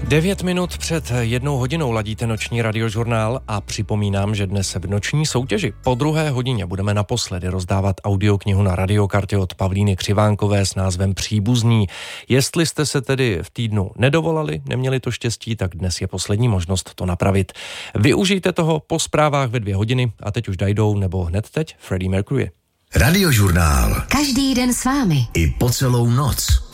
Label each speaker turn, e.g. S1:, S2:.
S1: 9 minut před 1 hodinou ladíte noční radiožurnál a připomínám, že dnes v noční soutěži po 2. hodině budeme naposledy rozdávat audioknihu na radiokartě od Pavlíny Křivánkové s názvem Příbuzní. Jestli jste se tedy v týdnu nedovolali, neměli to štěstí, tak dnes je poslední možnost to napravit. Využijte toho po zprávách ve 2 hodiny a teď už Dajdou nebo hned teď Freddie Mercury.
S2: Radiožurnál.
S3: Každý den s vámi.
S2: I po celou noc.